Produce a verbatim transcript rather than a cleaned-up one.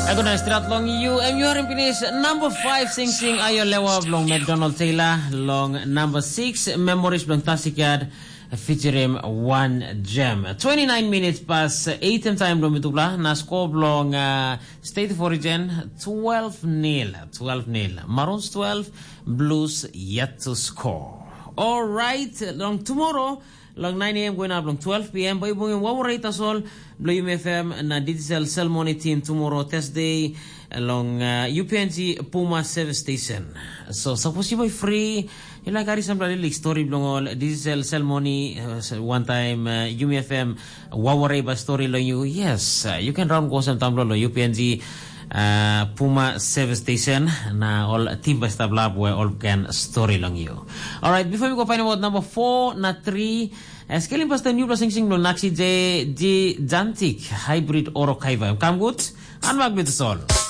Ako na strat long you and you are in finish number five sing sing ayo lewa long McDonald Taylor long number six memories long tasikad featuring one gem. twenty-nine minutes past eight time long mitula na score long uh, State of Origin twelve nil twelve nil Maroons twelve Blues yet to score. All right, long tomorrow long nine a m going up long twelve p m Boy bungin wawaray tasol Blue U M F M na digital ceremony team tomorrow Thursday along uh, U P N G Puma service station. So suppose you boy free you like ari some little story blong all digital ceremony uh, one time uh, U M F M wawaray ba story long you yes uh, you can round go some time lo U P N G Uh, Puma service station na all team basta blab where all can story lang you. All right, before we go find out number four na three scaling pasta new blessing sing lo naksi J J Jantik hybrid oro kaiva. Come good and mag with the soul.